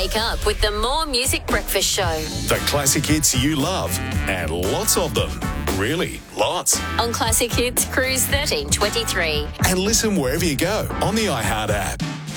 Wake up with the More Music Breakfast Show. The classic hits you love, and lots of them. Really, lots. On Classic Hits Cruise 1323. And listen wherever you go on the iHeart app.